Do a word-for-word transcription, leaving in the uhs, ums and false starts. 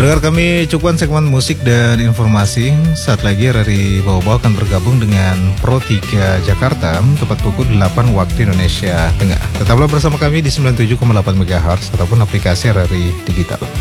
Pendengar kami, cukupan segmen musik dan informasi. Saat lagi R R I Bawa-Bawa akan bergabung dengan Pro tiga Jakarta tepat pukul delapan waktu Indonesia Tengah. Tetaplah bersama kami di sembilan puluh tujuh koma delapan megahertz ataupun aplikasi R R I Digital.